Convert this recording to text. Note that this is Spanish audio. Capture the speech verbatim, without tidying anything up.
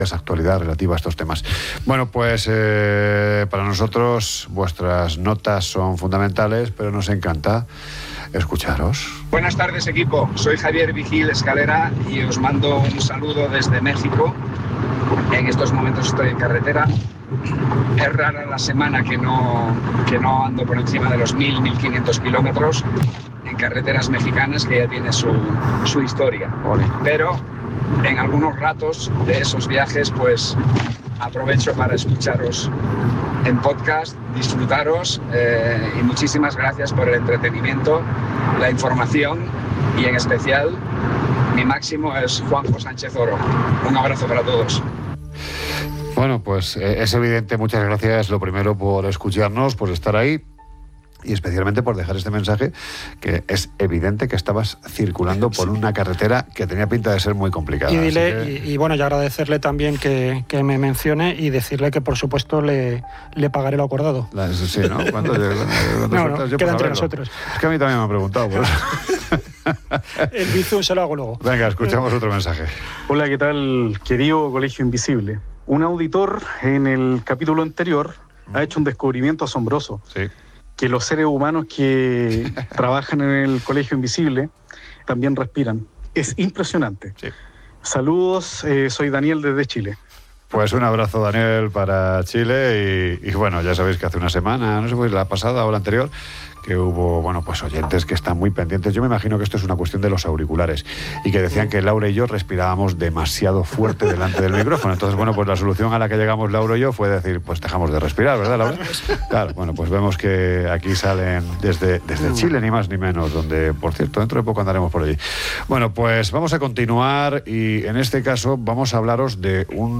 esa actualidad relativa a estos temas. Bueno, pues eh, para nosotros vuestras notas son fundamentales, pero nos encanta escucharos. Buenas tardes, equipo. Soy Javier Vigil Escalera y os mando un saludo desde México. En estos momentos estoy en carretera. Es rara la semana que no, que no ando por encima de los mil, mil quinientos kilómetros en carreteras mexicanas, que ya tiene su, su historia. Pero en algunos ratos de esos viajes, pues aprovecho para escucharos en podcast, disfrutaros eh, y muchísimas gracias por el entretenimiento, la información y en especial mi máximo es Juanjo Sánchez Oro. Un abrazo para todos. Bueno, pues eh, es evidente, muchas gracias lo primero por escucharnos, por estar ahí y especialmente por dejar este mensaje, que es evidente que estabas circulando por una carretera que tenía pinta de ser muy complicada. Y, dile, que... y, y bueno, y agradecerle también que, que me mencione y decirle que por supuesto le, le pagaré lo acordado. La, sí, ¿no? ¿Cuánto, cuánto no, no, yo queda entre verlo? nosotros. Es que a mí también me han preguntado por eso. El bizum se lo hago luego. Venga, escuchamos otro mensaje. Hola, ¿qué tal, querido Colegio Invisible? Un auditor en el capítulo anterior ha hecho un descubrimiento asombroso. Sí. Que los seres humanos que trabajan en el Colegio Invisible también respiran. Es impresionante. Sí. Saludos, eh, soy Daniel desde Chile. Pues un abrazo, Daniel, para Chile y, y bueno, ya sabéis que hace una semana, no sé si fue la pasada o la anterior, que hubo, bueno, pues oyentes que están muy pendientes. Yo me imagino que esto es una cuestión de los auriculares y que decían que Laura y yo respirábamos demasiado fuerte delante del micrófono. Entonces, bueno, pues la solución a la que llegamos Laura y yo fue decir, pues dejamos de respirar, ¿verdad, Laura? Claro, bueno, pues vemos que aquí salen desde, desde Chile, ni más ni menos, donde, por cierto, dentro de poco andaremos por allí. Bueno, pues vamos a continuar y en este caso vamos a hablaros de un